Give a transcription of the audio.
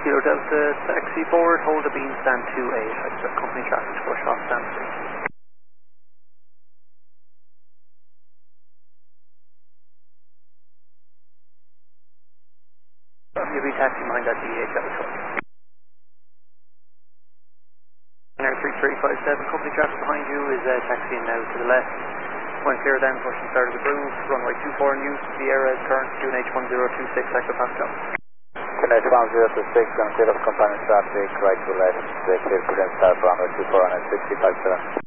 Kilo Delta taxi forward, hold a beam stand 28, I expect company traffic to push off stand 3. You'll be taxi behind that DH at the 3357, company traffic behind you is taxiing now to the left. When clear then, pushing start of the groove, runway 24 new, Sierra is current, QNH 1026, Echo Pascal. QNH 1026, going to clear up companion traffic, right to left, clear clearance start runway 24 on 65 7.